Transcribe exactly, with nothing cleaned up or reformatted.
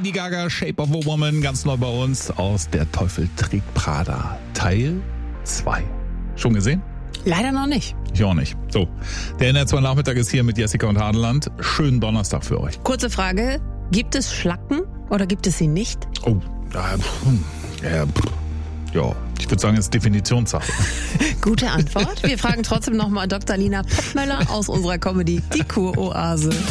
Lady Gaga, Shape of a Woman, ganz neu bei uns aus Der Teufel trägt Prada, Teil zwei. Schon gesehen? Leider noch nicht. Ich auch nicht. So, der N R zwei Nachmittag ist hier mit Jessica und Hadeland. Schönen Donnerstag für euch. Kurze Frage, gibt es Schlacken oder gibt es sie nicht? Oh, äh, äh, ja, ich würde sagen, es ist Definitionssache. Gute Antwort. Wir fragen trotzdem nochmal Doktor Lina Pottmöller aus unserer Comedy Die Kuroase.